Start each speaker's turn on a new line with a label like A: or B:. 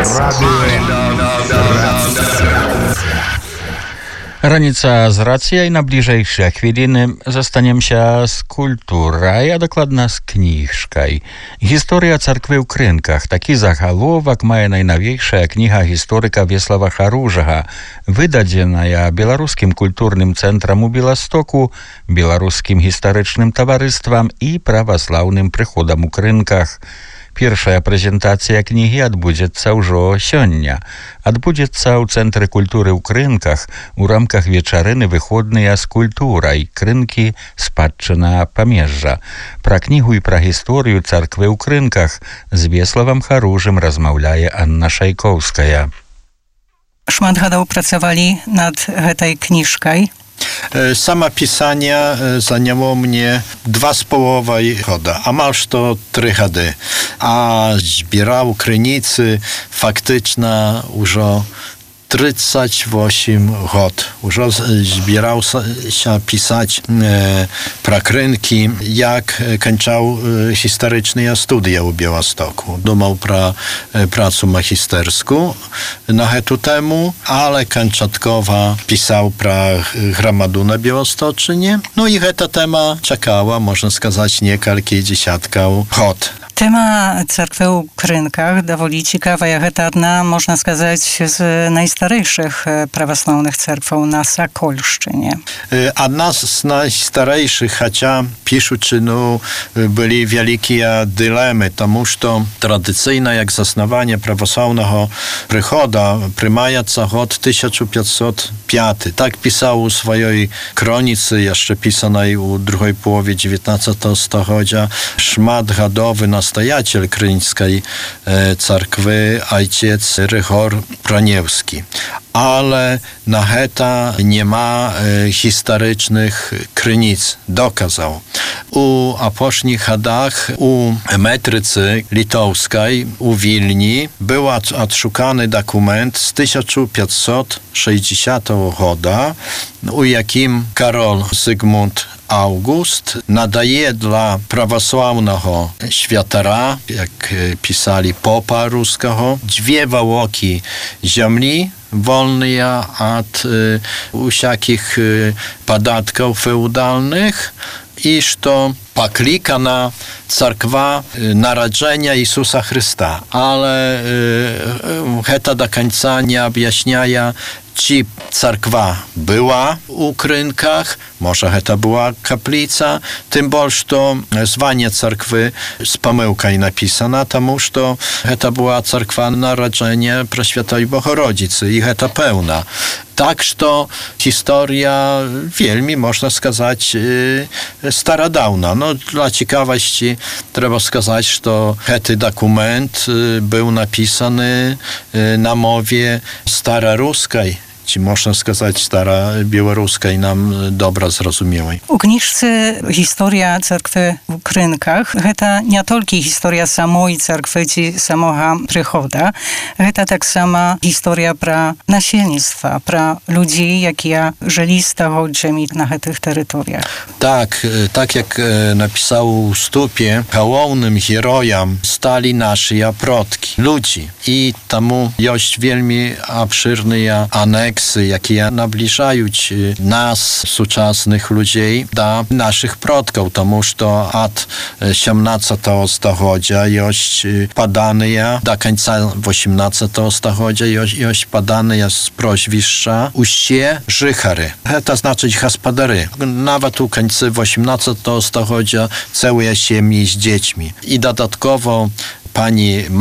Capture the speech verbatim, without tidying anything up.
A: Раніца з рацыяй на бліжэйшыя хвіліны застанемся з культурай, а дакладна з кніжкай. Гісторыя царквы ў Крынках. Такі загаловак мае найнавейшая кніга гісторыка Веслава Харужага, выдадзеная беларускім культурным цэнтрам у Беластоку, беларускім гістарычным таварыствам і праваслаўным прыходам у Крынках. Першая прэзентацыя кнігі адбудзецца ўжо сёння. Адбудзецца ў Цэнтры культуры ў Крынках у рамках вечарыны выходныя з культурай «Крынкі. Спадчына памежжа». Пра кнігу і пра гісторыю царквы ў Крынках з Веславам Харужым размаўляе Анна Шайкоўская.
B: Шмат гадоў працавалі над гэтай кніжкай.
C: Sama pisania zajęło mnie dwa z połową goda, a masz to trzy gady. A zbierał krynicy faktycznie już trzydzieści osiem lat. Już zbierał się pisać e, pra Krynki, jak kończył e, historyczne studia u Białostoku. Dumał pra e, pracę magisterską na tę temu, ale kończatkowa pisał pra gromadu na Białostoczynie. No i ta tema czekała, można сказать, niekalki dziesiątką lat.
B: Тема царквы ў Крынках даволі цікавая. Гэта адна, можна сказаць, з найстарэйшых праваслаўных церкваў на Сакольшчыне.
C: Одна з найстарэйшых, хаця пішучы, ну, былі вялікія дылемы, таму што традыцыйна, як заснаванне праваслаўнага прыхода прымаецца год тысяча пятьсот пятый. Так пісаў у сваёй кроніцы, яшчэ пісанай у другой połowie dziewiętnastego стагоддзя, шматгадовы nastojaciel kryńskiej e, cerkwy, ojciec Rychor Praniewski. Ale na heta nie ma e, historycznych krynic. Dokazał. U aposznych hadach, u metrycy litowskiej, u Wilni, był odszukany dokument z tysiąc pięćset sześćdziesiątego roku, u jakim Karol Zygmunt August nadaje dla prawosławnego światara, jak pisali popa ruskiego, dwie wałoki ziemi wolne od y, wszelkich y, podatków feudalnych, iż to poklika na cerkwa y, narodzenia Jezusa Chrysta. Ale y, to do końca nie objaśnia, czy cerkwa była u Krynkach, może to była kaplica, tym bardziej to zwanie cerkwy z pomyłką napisana, тому że to była cerkwa narodzenia Preszwiętej Bohorodzicy i to pełna. Tak, że historia wielmi, można сказать, starodawna. No, dla ciekawości trzeba сказать, że ten dokument był napisany na mowie staroruskiej. Czy można сказать, stara białoruskiej nam dobra zrozumiałej.
B: U kniżce Historia cerkwy w Krynkach to nie tylko historia samej cerkwy czy samego przychoda, to tak sama historia pra nasielnictwa, pra ludzi, jakie żyli starodźemi na tych terytoriach.
C: Tak, tak jak napisał u stupie, głównym herojem stali nasi przodki, ludzi. I temu jest wielmi obszerne aneksy, jakie nabliżają nas, współczesnych ludzi, do naszych przodków, тому że od siedemnastego stulecia jest podane, do końca osiemnastego stulecia jest podane z proświszcza uście żychary. To znaczy gospodary. Nawet u końca osiemnastego stulecia całe ziemi z dziećmi. I dodatkowo pani